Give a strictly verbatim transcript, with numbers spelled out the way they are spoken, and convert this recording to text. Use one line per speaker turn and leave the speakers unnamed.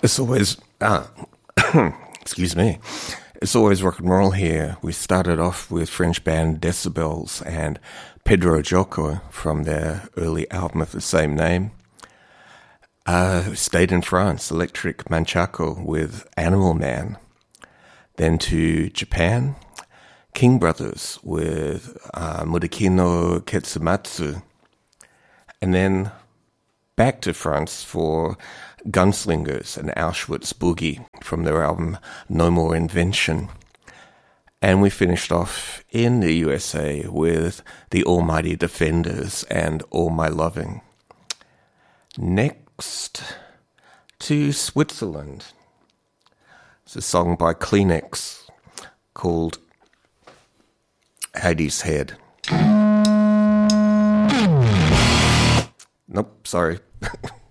It's always, ah, excuse me, it's always rock and roll here. We started off with French band Decibels and Pedro Joko from their early album of the same name. Uh, stayed in France, Electric Manchaco with Animal Man. Then to Japan, King Brothers with uh, Mudokino Ketsumatsu. And then back to France for Gunslingers and Auschwitz Boogie from their album No More Invention. And we finished off in the U S A with the Almighty Defenders and All My Loving. Next to Switzerland. It's a song by Kleenex called Hades Head. Nope, sorry.